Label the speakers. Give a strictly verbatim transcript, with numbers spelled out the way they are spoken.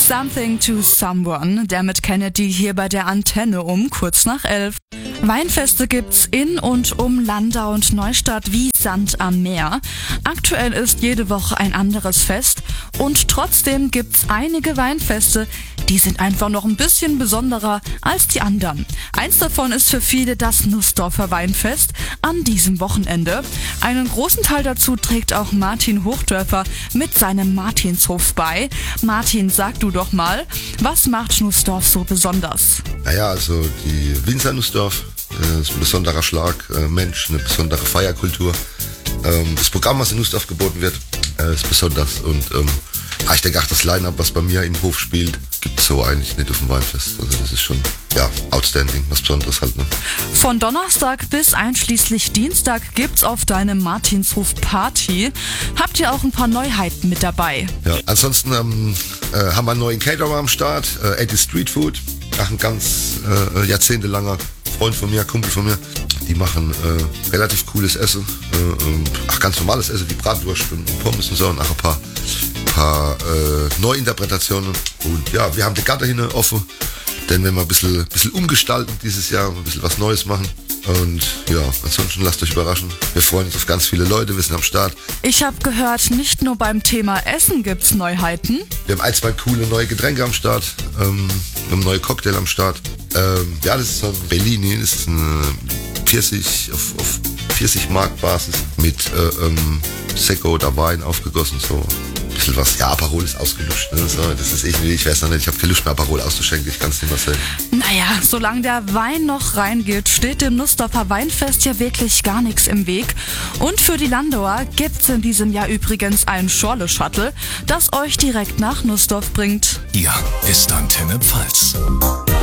Speaker 1: Something to Someone, der mit Kennedy hier bei der Antenne um kurz nach elf. Weinfeste gibt's in und um Landau und Neustadt wie Sand am Meer. Aktuell ist jede Woche ein anderes Fest und trotzdem gibt's einige Weinfeste, die sind einfach noch ein bisschen besonderer als die anderen. Eins davon ist für viele das Nussdorfer Weinfest an diesem Wochenende. Einen großen Teil dazu trägt auch Martin Hochdörfer mit seinem Martinshof bei. Martin, sag du doch mal, was macht Nussdorf so besonders?
Speaker 2: Naja, also die Winzer Nussdorf äh, ist ein besonderer Schlag, äh, Mensch, eine besondere Feierkultur. Ähm, das Programm, was in Nussdorf geboten wird, äh, ist besonders. Und ähm, ich denke auch das Line-Up, was bei mir im Hof spielt, gibt es so eigentlich nicht auf dem Weinfest. Also das ist schon, ja, outstanding, was Besonderes halt. Ne?
Speaker 1: Von Donnerstag bis einschließlich Dienstag gibt's auf deinem Martinshof Party. Habt ihr auch ein paar Neuheiten mit dabei?
Speaker 2: Ja, ansonsten ähm, äh, haben wir einen neuen Caterer am Start, äh, Eddie Street Food, auch ein ganz äh, jahrzehntelanger Freund von mir, Kumpel von mir. Die machen äh, relativ cooles Essen, äh, und auch ganz normales Essen wie Bratwurst und Pommes und so und auch ein paar, paar äh, Neuinterpretationen. Und ja, wir haben die Garten hin offen, denn wenn wir ein bisschen, bisschen umgestalten dieses Jahr, ein bisschen was Neues machen. Und ja, ansonsten lasst euch überraschen. Wir freuen uns auf ganz viele Leute, wir sind am Start.
Speaker 1: Ich habe gehört, nicht nur beim Thema Essen gibt's Neuheiten.
Speaker 2: Wir haben ein, zwei coole neue Getränke am Start, ähm, wir haben neue Cocktail am Start. Ähm, ja, das ist so ein Bellini, das ist ein Pfirsich auf, auf Pfirsich-Mark-Basis mit äh, ähm, Sekko oder Wein aufgegossen, so ein bisschen was. Ja, Aperol ist ausgelutscht, ne? So, das ist irgendwie, ich weiß noch nicht, ich habe keine Lust mehr Aperol auszuschenken, ich kann es nicht mehr sagen.
Speaker 1: Naja, solange der Wein noch reingeht, steht dem Nussdorfer Weinfest ja wirklich gar nichts im Weg. Und für die Landauer gibt's in diesem Jahr übrigens ein Schorle-Shuttle, das euch direkt nach Nussdorf bringt.
Speaker 3: Hier ist Antenne Pfalz.